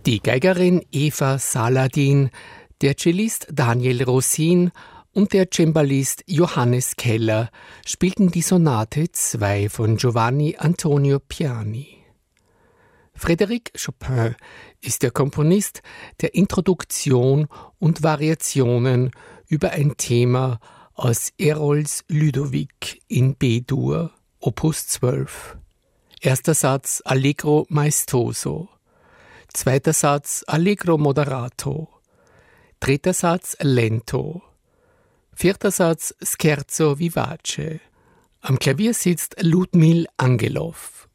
Die Geigerin Eva Saladin, der Cellist Daniel Rosin und der Cembalist Johannes Keller spielten die Sonate 2 von Giovanni Antonio Piani. Frédéric Chopin ist der Komponist der Introduktion und Variationen über ein Thema aus Herold's Ludovic in B-Dur, Opus 12. Erster Satz Allegro maestoso, zweiter Satz Allegro moderato, dritter Satz Lento, vierter Satz Scherzo vivace. Am Klavier sitzt Ludmil Angelov.